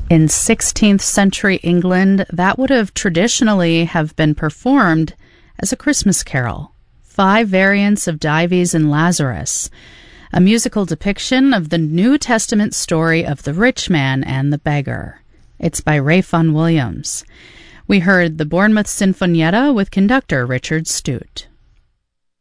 In 16th century England, that would have traditionally have been performed as a Christmas carol. 5 variants of Dives and Lazarus, a musical depiction of the New Testament story of the rich man and the beggar. It's by Ralph Vaughan Williams. We heard the Bournemouth Sinfonietta with conductor Richard Stute.